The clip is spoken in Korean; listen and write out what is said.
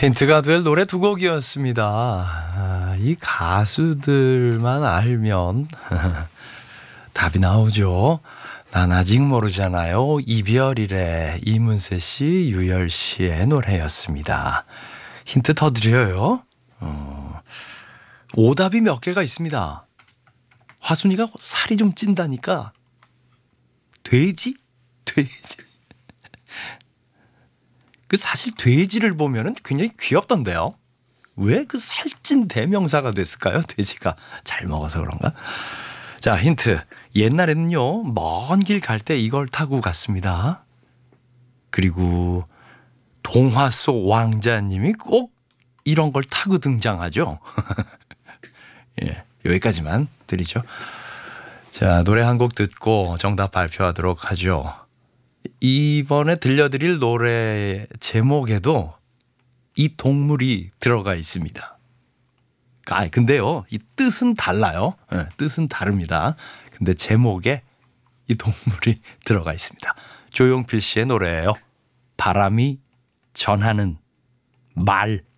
힌트가 될 노래 두 곡이었습니다. 이 가수들만 알면 답이 나오죠. 난 아직 모르잖아요. 이별이래. 이문세 씨, 유열 씨의 노래였습니다. 힌트 더 드려요. 오답이 몇 개가 있습니다. 화순이가 살이 좀 찐다니까 돼지? 그 사실 돼지를 보면은 굉장히 귀엽던데요. 왜 그 살찐 대명사가 됐을까요? 돼지가 잘 먹어서 그런가? 자, 힌트. 옛날에는요, 먼 길 갈 때 이걸 타고 갔습니다. 그리고 동화 속 왕자님이 꼭 이런 걸 타고 등장하죠. 예, 여기까지만 드리죠. 자, 노래 한 곡 듣고 정답 발표하도록 하죠. 이번에 들려드릴 노래 제목에도 이 동물이 들어가 있습니다. 근데요, 이 뜻은 달라요. 네, 뜻은 다릅니다. 근데 제목에 이 동물이 들어가 있습니다. 조용필 씨의 노래예요. 바람이 전하는 말.